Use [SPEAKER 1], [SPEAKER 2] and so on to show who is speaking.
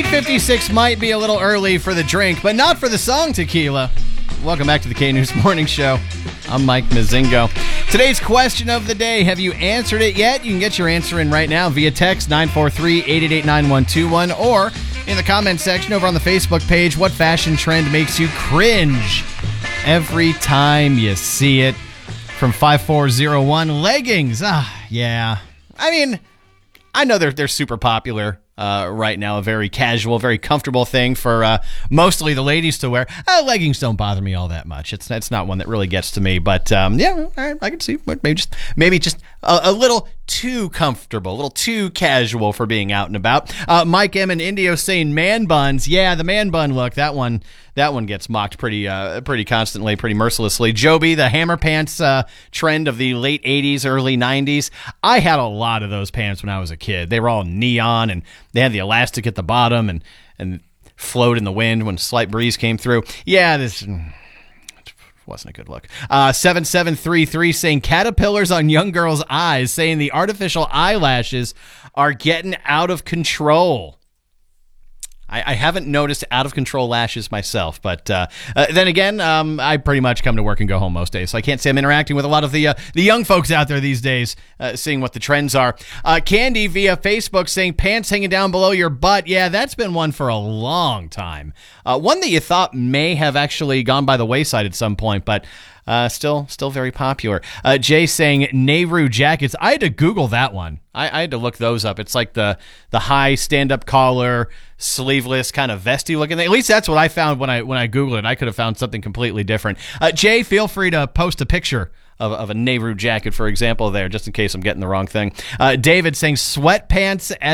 [SPEAKER 1] 8:56 might be a little early for the drink, but not for the song Tequila. Welcome back to the K-News Morning Show. I'm Mike Mazingo. Today's question of the day, have you answered it yet? You can get your answer in right now via text 943-888-9121 or in the comments section over on the Facebook page. What fashion trend makes you cringe every time you see it? From 5401, leggings. Yeah. I mean, I know they're super popular right now, a very casual, very comfortable thing for mostly the ladies to wear. Leggings don't bother me all that much. It's not one that really gets to me, but yeah, all right, I can see maybe just a little too comfortable, a little too casual for being out and about. Mike M in Indio saying man buns. Yeah, the man bun look, that one gets mocked pretty constantly, pretty mercilessly. Joby, the hammer pants trend of the late 80s, early 90s. I had a lot of those pants when I was a kid. They were all neon, and they had the elastic at the bottom and flowed in the wind when a slight breeze came through. Yeah, this wasn't a good look. 7733 saying caterpillars on young girls' eyes, saying the artificial eyelashes are getting out of control. I haven't noticed out-of-control lashes myself, but then again, I pretty much come to work and go home most days, so I can't say I'm interacting with a lot of the young folks out there these days, seeing what the trends are. Candy via Facebook saying pants hanging down below your butt. Yeah, that's been one for a long time. One that you thought may have actually gone by the wayside at some point, but still very popular. Jay saying Nehru jackets. I had to Google that one. I had to look those up. It's like the high stand-up collar, sleeveless, kind of vesty looking thing. At least that's what I found when I Googled it. I could have found something completely different. Jay, feel free to post a picture of a Nehru jacket, for example, there, just in case I'm getting the wrong thing. David saying sweatpants